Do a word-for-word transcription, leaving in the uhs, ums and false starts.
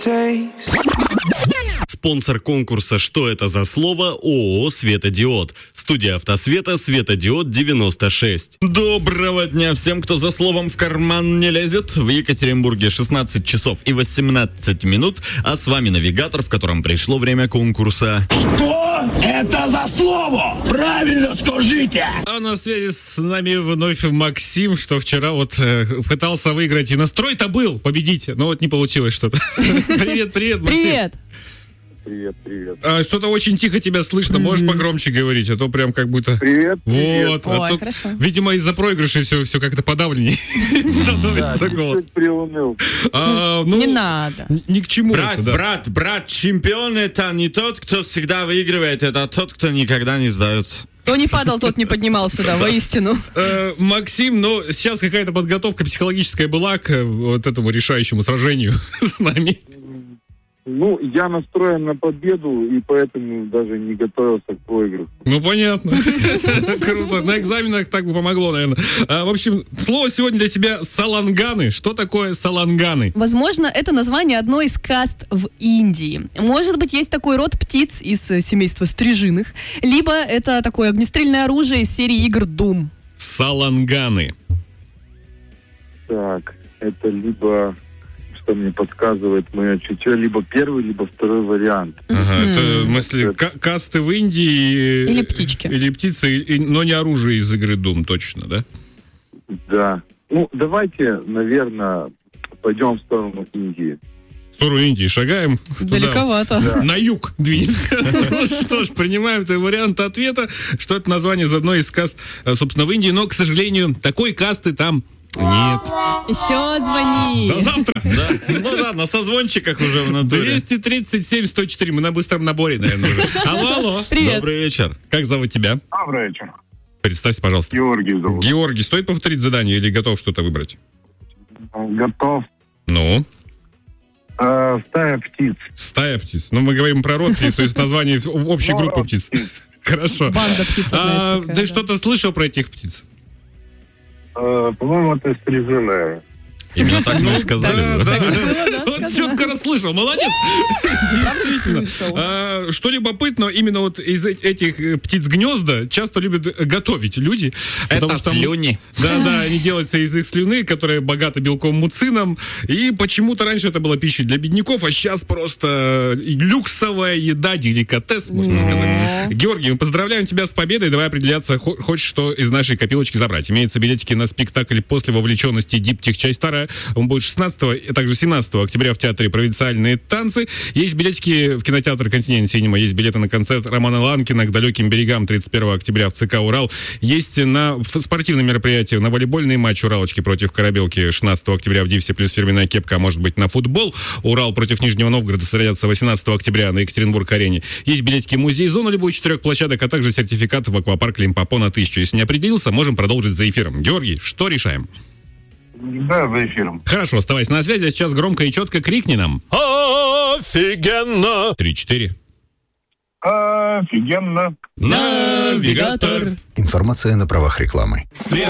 Спонсор конкурса «Что это за слово?» ООО «Светодиод». Студия «Автосвета», «Светодиод девяносто шесть». Доброго дня всем, кто за словом в карман не лезет. В Екатеринбурге шестнадцать часов и восемнадцать минут, а с вами навигатор, в котором пришло время конкурса. Что это за слово? Правильно скажите! А на связи с нами вновь Максим, что вчера вот э, пытался выиграть, и настрой-то был победить, но вот не получилось что-то. Привет, привет, Максим. Привет. Привет, привет. А, что-то очень тихо тебя слышно, можешь погромче говорить, а то прям как будто... Привет, привет. Вот, Ой, а то, хорошо. видимо, из-за проигрышей все, все как-то подавленнее становится голос. Чуть приуныл. А, ну, Не надо. н- Ни к чему Брат, это, да. брат, брат, чемпион это не тот, кто всегда выигрывает, это тот, кто никогда не сдается. Кто не падал, тот не поднимался, да, воистину. Э, Максим, ну, сейчас какая-то подготовка психологическая была к э, вот этому решающему сражению с нами. Ну, я настроен на победу, и поэтому даже не готовился к проигрышу. Ну, понятно. Круто. На экзаменах так бы помогло, наверное. А, в общем, слово сегодня для тебя саланганы. Что такое саланганы? Возможно, это название одной из каст в Индии. Может быть, есть такой род птиц из э, семейства стрижиных. Либо это такое огнестрельное оружие из серии игр Doom. Саланганы. Так, это либо, что мне подсказывает мое чутье, либо первый, либо второй вариант. Ага, это, в смысле, ка- касты в Индии... Или птички. Или птицы, и- но не оружие из игры Doom, точно, да? Да. Ну, давайте, наверное, пойдем в сторону Индии. В сторону Индии шагаем. туда. Далековато. На юг двинемся. Ну что ж, принимаем твой вариант ответа, что это название из одной из каст, э, собственно, в Индии, но, к сожалению, такой касты там нет. Еще звони. До завтра. Да. Ну да, на созвончиках уже в натуре. двести тридцать семь сто четыре. Мы на быстром наборе, наверное, уже. Алло, алло. Привет. Добрый вечер. Как зовут тебя? Добрый вечер. Представься, пожалуйста. Георгий зовут. Георгий, стоит повторить задание или готов что-то выбрать? Готов. Ну, Э, стая птиц. стая птиц. Ну, мы говорим про род птиц, то есть название в- общей группы птиц. Хорошо. Банда птиц одна А, есть такая, ты да. что-то слышал про этих птиц? Э, по-моему, это стрижиная. Именно так мы и сказали. Да, бы. да. да, Вот сказано. четко расслышал, молодец. Действительно. слышал. А, Что любопытно, именно вот из э- этих э, птиц гнезда часто любят э, готовить люди. потому Это что там- слюни. Да, да, они делаются из их слюны, которая богата белком муцином. И почему-то раньше это была пища для бедняков, а сейчас просто люксовая еда, деликатес, можно сказать. Георгий, мы поздравляем тебя с победой. Давай определяться, хо- хочешь что из нашей копилочки забрать. Имеются билетики на спектакль после вовлеченности Диптих Чай Старая. Он будет шестнадцатого, а также семнадцатого октября в театре «Провинциальные танцы». Есть билетики в кинотеатр «Континент Синема». Есть билеты на концерт Романа Ланкина «К далеким берегам» тридцать первого октября в ЦК «Урал». Есть на ф- спортивные мероприятия, на волейбольный матч «Уралочки» против «Корабелки» шестнадцатого октября в Дивсе плюс фирменная кепка, а может быть на футбол. «Урал» против Нижнего Новгорода сразятся восемнадцатого октября на Екатеринбург-арене. Есть билетики в музей-зону любой четырех площадок, а также сертификат в аквапарк Лимпопо на тысячу. Если не определился, можем продолжить за эфиром. Георгий, что решаем? Да, за эфиром. Хорошо, оставайся на связи, а сейчас громко и четко крикни нам. Офигенно! Три-четыре. Офигенно. Навигатор. Информация на правах рекламы. Свет